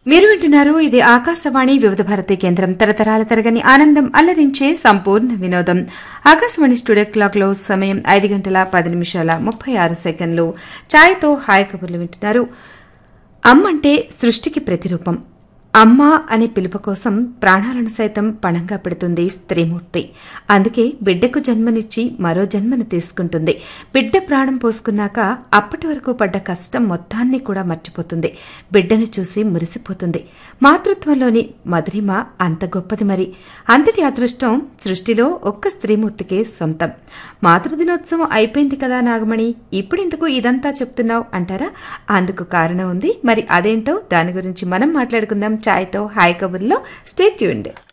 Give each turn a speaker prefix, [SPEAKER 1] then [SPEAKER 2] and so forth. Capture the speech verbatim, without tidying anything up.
[SPEAKER 1] మీరు వింటున్నారు ఇది ఆకాశవాణి వివిధ భారతి కేంద్రం తరతరాల తరగని ఆనందం అల్లరించే సంపూర్ణ వినోదం. ఆకాశవాణి స్టూడియో క్లాక్ లో సమయం ఐదు గంటల పది నిమిషాల ముప్పై ఆరు సెకండ్లు. ఛాయ్తో హాయ్ కబుర్లు వింటున్నారు. అమ్మంటే సృష్టికి ప్రతిరూపం. అమ్మ అనే పిలుపు కోసం ప్రాణాలను సైతం పణంగా పెడుతుంది స్త్రీమూర్తి. అందుకే బిడ్డకు జన్మనిచ్చి మరో జన్మను తీసుకుంటుంది. బిడ్డ ప్రాణం పోసుకున్నాక అప్పటి వరకు పడ్డ కష్టం మొత్తాన్ని కూడా మర్చిపోతుంది. బిడ్డను చూసి మురిసిపోతుంది. మాతృత్వంలోని మధురిమ అంత గొప్పది. మరి అంతటి అదృష్టం సృష్టిలో ఒక్క స్త్రీమూర్తికే సొంతం. మాతృదినోత్సవం అయిపోయింది కదా నాగమణి, ఇప్పుడెందుకు ఇదంతా చెప్తున్నావు అంటారా? అందుకు కారణం ఉంది. మరి అదేంటో దాని గురించి మనం మాట్లాడుకుందాం ఛాయ్తో హాయ్ కబుర్లో. Stay tuned.